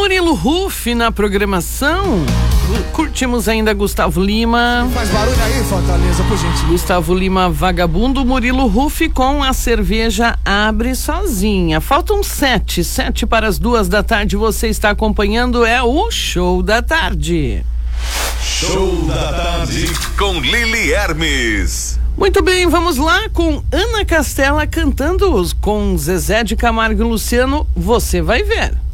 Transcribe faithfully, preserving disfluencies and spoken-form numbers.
Murilo Huff na programação. Curtimos ainda Gustavo Lima. Faz barulho aí, Fortaleza, por gentileza. Gustavo Lima, Vagabundo. Murilo Huff com A Cerveja Abre Sozinha. Faltam sete, sete para as duas da tarde. Você está acompanhando, é o Show da Tarde. Show da Tarde com Lili Hermes. Muito bem, vamos lá com Ana Castela cantando com Zezé de Camargo e Luciano. Você vai ver.